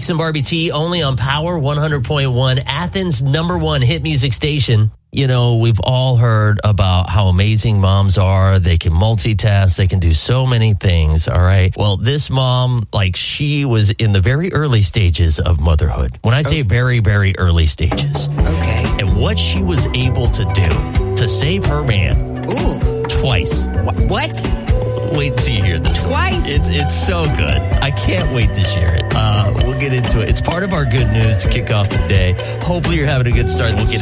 X and Barbie T, only on Power 100.1, Athens' #1 hit music station. You know, we've all heard about how amazing moms are. They can multitask. They can do so many things, all right? Well, this mom, she was in the very early stages of motherhood. When I say very, very early stages. Okay. And what she was able to do to save her man. Ooh. Twice. What? Wait until you hear this. Twice? It's so good. I can't wait to share it. We'll get into it. It's part of our good news to kick off the day. Hopefully you're having a good start. We'll get